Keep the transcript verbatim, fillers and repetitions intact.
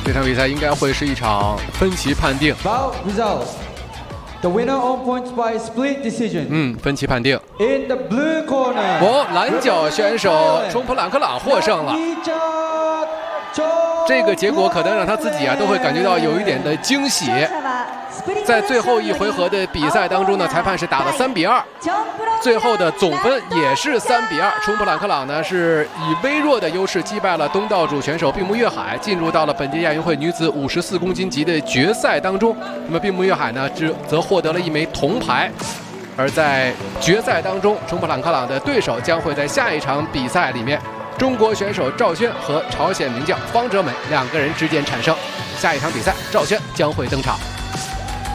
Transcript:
这场比赛应该会是一场分歧判定。 Bout results. The winner on points by split decision. 嗯，分歧判定。 In the blue corner. 哦，蓝角选手冲普朗克朗获胜了。这个结果可能让他自己啊都会感觉到有一点的惊喜。在最后一回合的比赛当中呢，裁判是打了三比二，最后的总分也是三比二。冲普朗克朗呢是以微弱的优势击败了东道主选手并木月海，进入到了本届亚运会女子五十四公斤级的决赛当中。那么并木月海呢，只则获得了一枚铜牌。而在决赛当中，冲普朗克朗的对手将会在下一场比赛里面，中国选手赵轩和朝鲜名将方哲美两个人之间产生。下一场比赛，赵轩将会登场。